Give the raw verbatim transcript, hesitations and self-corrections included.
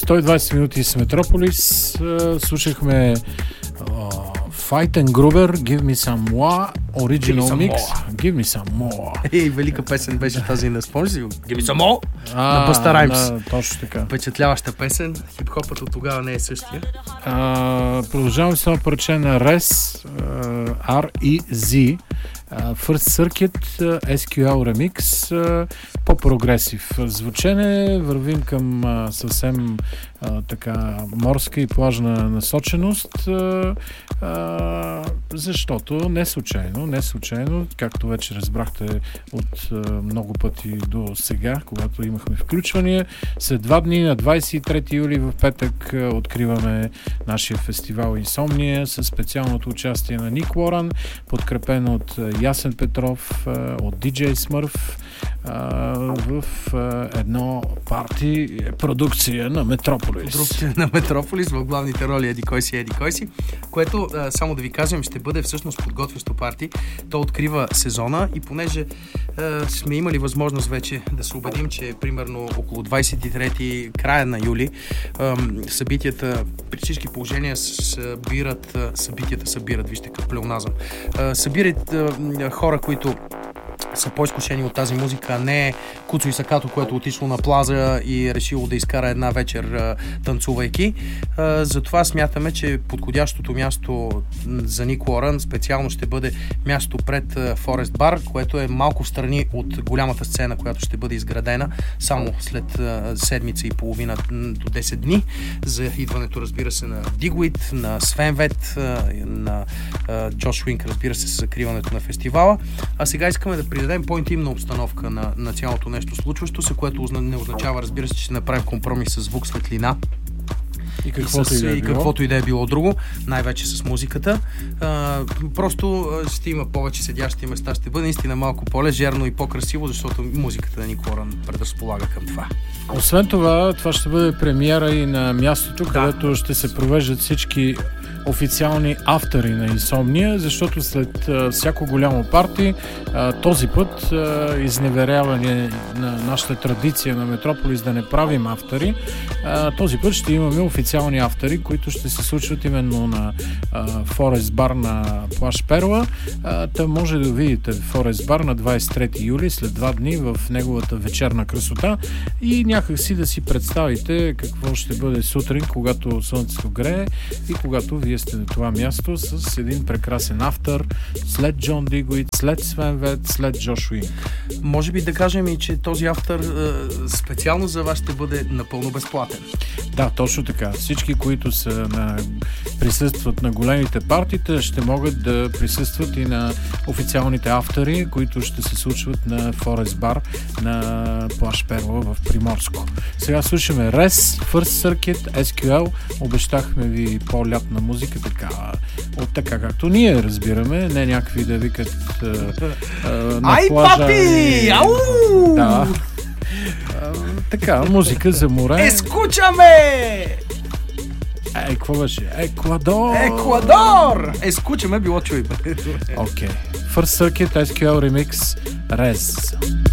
сто и двайсет минути с Метрополис. Слушахме Fight and Gruber, Give Me Some More, Original Give Mix. Give Me Some More. Ей, велика песен беше тази на спомняш си го? Give Me Some More А, на Busta Rhymes. Да, точно така. Впечатляваща песен. Хип-хопът от тогава не е същия. А, продължаваме с това парче на Рез, R E Z. Uh, First Circuit, uh, ес кю ел Remix, uh, по-прогресив звучене, вървим към uh, съвсем uh, така морска и плажна насоченост, uh, uh, защото не случайно, не случайно, както вече разбрахте от uh, много пъти до сега, когато имахме включвания, след два дни на двайсет и трети юли в петък uh, откриваме нашия фестивал Инсомния с специалното участие на Ник Лоран, подкрепен от Ясен Петров, от ди джей Смърф в едно парти продукция на Метрополис. Продукция на Метрополис в главните роли Еди кой си, Еди кой си, което, само да ви кажем, ще бъде всъщност подготвящо парти. То открива сезона и понеже е, сме имали възможност вече да се убедим, че примерно около двайсет и трети края на юли е, събитията при всички положения събират, събитията събират, вижте как плеоназъм, е, събират е, хора, които са по-изкушени от тази музика, а не Куцо и Сакато, което отишло на плаза и е решило да изкара една вечер а, танцувайки. А, затова смятаме, че подходящото място за Ник Лоран специално ще бъде място пред Форест Бар, което е малко в страни от голямата сцена, която ще бъде изградена само след а, седмица и половина до десет дни. За идването, разбира се, на Дигуит, на Свенвет, а, на а, Джош Уинк, разбира се, с закриването на фестивала. А сега искаме да придадем по-интимна обстановка на, на цялото нещо случващо се, което не означава, разбира се, че ще направим компромис с звук, светлина и каквото и, да е и каквото и да е било друго, най-вече с музиката. А, просто ще има повече седящи места, ще бъде наистина малко по-лежерно и по-красиво, защото музиката на Ник Лоран предразполага към това. Освен това, това ще бъде премиера и на мястото, да, където ще се провеждат всички официални автори на Инсомния, защото след а, всяко голямо парти а, този път а, изневеряване на нашата традиция на Метрополис да не правим автори, а, този път ще имаме официални автори, които ще се случват именно на Форест Бар на плаж Перла. А, та може да видите Форест Бар на двайсет и трети юли, след два дни в неговата вечерна красота и някак си да си представите какво ще бъде сутрин, когато слънцето грее и когато вие сте на това място с един прекрасен автор, след Джон Дигуит, след Свенвет, след Джош Уинк. Може би да кажем и, че този автор специално за вас ще бъде напълно безплатен. Да, точно така. Всички, които са на, присъстват на големите партита, ще могат да присъстват и на официалните автори, които ще се случват на Форест Бар на плаж Перла в Приморско. Сега слушаме Рез, First Circuit, ес кю ел. Обещахме ви по-лятна музика, така, от така както ние разбираме, не някакви да викат а, а, на Ай, плажа. Папи! И... Ау! Да. А, така, музика за море. Ескучаме! Ей, какво беше? Еквадор! Еквадор! Ескучаме, било чуй. Окей. Okay. First Circuit, ес кю ел Remix, Rez.